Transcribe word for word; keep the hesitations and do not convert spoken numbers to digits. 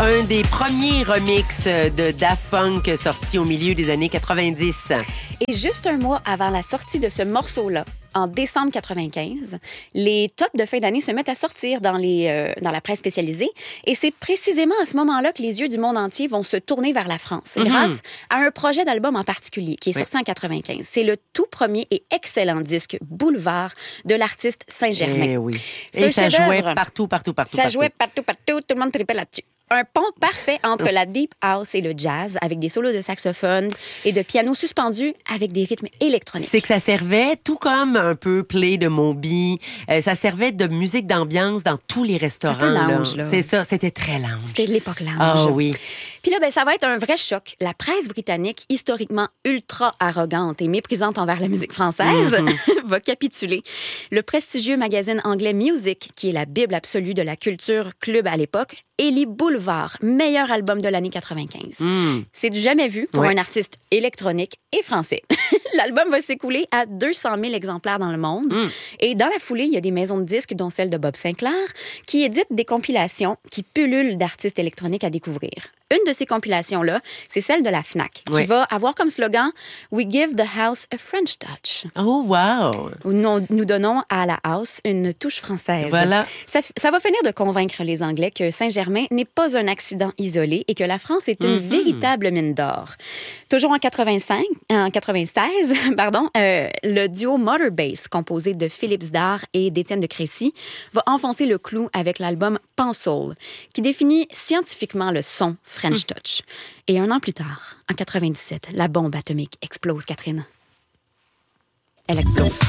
un des premiers remixes de Daft Punk sortis au milieu des années quatre-vingt-dix. Et juste un mois avant la sortie de ce morceau-là, en décembre quatre-vingt-quinze, les tops de fin d'année se mettent à sortir dans, les, euh, dans la presse spécialisée. Et c'est précisément à ce moment-là que les yeux du monde entier vont se tourner vers la France, mm-hmm. grâce à un projet d'album en particulier qui est oui. sorti en quatre-vingt-quinze. C'est le tout premier et excellent disque Boulevard de l'artiste Saint-Germain. Eh oui. C'est et un ça chef-d'œuvre. jouait partout, partout, partout. Ça partout. jouait partout, partout. Tout le monde tripait là-dessus. Un pont parfait entre la deep house et le jazz, avec des solos de saxophone et de piano suspendus avec des rythmes électroniques. C'est que ça servait, tout comme un peu Play de Moby, euh, ça servait de musique d'ambiance dans tous les restaurants. Un peu lounge, là. là. C'est ça, c'était très lounge. C'était de l'époque lounge. Ah oui. Puis là, ben, ça va être un vrai choc. La presse britannique, historiquement ultra arrogante et méprisante envers la musique française, mm-hmm. va capituler. Le prestigieux magazine anglais Music, qui est la bible absolue de la culture club à l'époque, élit Boulevard, meilleur album de l'année quatre-vingt-quinze. Mm. C'est du jamais vu pour ouais. un artiste électronique et français. L'album va s'écouler à deux cent mille exemplaires dans le monde. Mm. Et dans la foulée, il y a des maisons de disques, dont celle de Bob Sinclair, qui éditent des compilations qui pullulent d'artistes électroniques à découvrir. Une de ces compilations-là, c'est celle de la Fnac, qui oui. va avoir comme slogan « We give the house a French touch ». Oh, wow! Nous, nous donnons à la house une touche française. Voilà. Ça, ça va finir de convaincre les Anglais que Saint-Germain n'est pas un accident isolé et que la France est une mm-hmm. véritable mine d'or. Toujours en quatre-vingt-cinq, en quatre-vingt-seize, pardon, euh, le duo Motorbass, composé de Philippe Zdar et d'Étienne de Crécy, va enfoncer le clou avec l'album Pansoul, qui définit scientifiquement le son French Touch. Et un an plus tard, en quatre-vingt-dix-sept, la bombe atomique explose, Catherine. Elle explose.